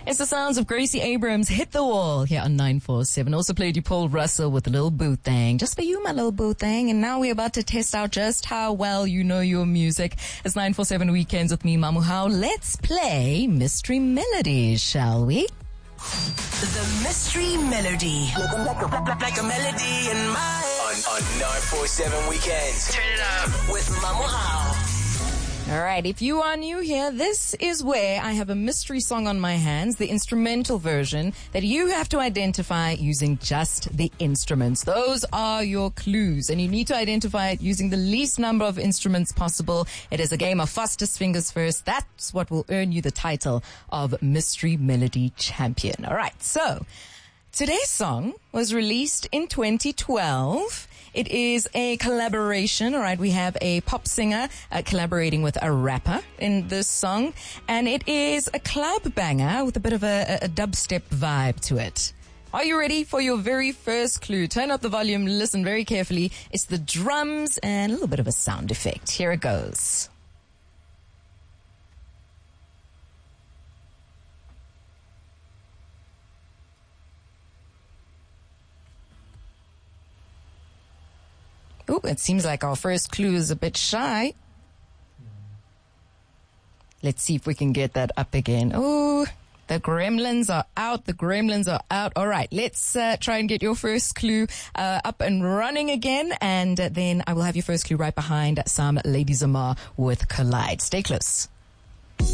It's the sounds of Gracie Abrams, Hit the Wall, here on 947. Also played you Paul Russell with the Little Boo Thing. Just for you, my little boo thing. And now we're about to test out just how well you know your music. It's 947 Weekends with me, Mamu Hao. Let's play Mystery Melodies, shall we? The Mystery Melody. Like a melody in my... On 947 Weekends. Turn it up with Mamu Hao. All right, if you are new here, this is where I have a mystery song on my hands, the instrumental version, that you have to identify using just the instruments. Those are your clues, and you need to identify it using the least number of instruments possible. It is a game of fastest fingers first. That's what will earn you the title of Mystery Melody Champion. All right, so today's song was released in 2012. It is a collaboration, all right? We have a pop singer collaborating with a rapper in this song, and it is a club banger with a bit of a dubstep vibe to it. Are you ready for your very first clue? Turn up the volume, listen very carefully. It's the drums and a little bit of a sound effect. Here it goes. Oh, it seems like our first clue is a bit shy. Let's see if we can get that up again. Oh, the gremlins are out. The gremlins are out. All right, let's try and get your first clue up and running again. And then I will have your first clue right behind some Lady Zamar with Collide. Stay close.